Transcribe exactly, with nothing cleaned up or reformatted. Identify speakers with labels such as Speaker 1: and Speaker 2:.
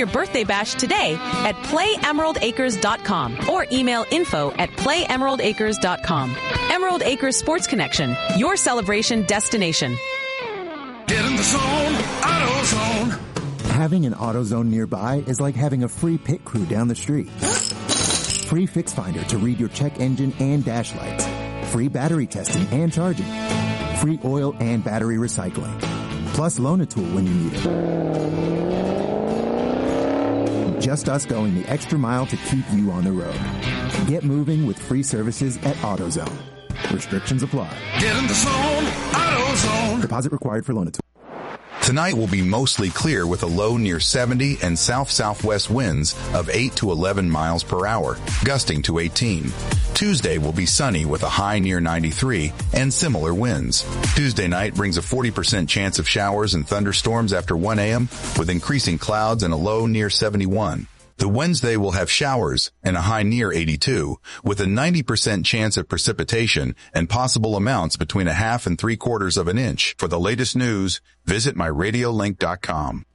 Speaker 1: your birthday bash today at play emerald acres dot com or email info at play emerald acres dot com. Emerald Acres Sports Connection, your celebration destination.
Speaker 2: Get in the zone, AutoZone.
Speaker 3: Having an AutoZone nearby is like having a free pit crew down the street. Free Fix Finder to read your check engine and dash lights. Free battery testing and charging. Free oil and battery recycling. Plus Loan-A-Tool when you need it. Just us going the extra mile to keep you on the road. Get moving with free services at AutoZone. Restrictions apply.
Speaker 2: Get in the zone, AutoZone.
Speaker 3: Deposit required for Loan-A-Tool.
Speaker 4: Tonight will be mostly clear with a low near seventy and south-southwest winds of eight to eleven miles per hour, gusting to eighteen. Tuesday will be sunny with a high near ninety-three and similar winds. Tuesday night brings a forty percent chance of showers and thunderstorms after one a.m. with increasing clouds and a low near seventy-one. The Wednesday will have showers and a high near eighty-two with a ninety percent chance of precipitation and possible amounts between a half and three quarters of an inch. For the latest news, visit my radio link dot com.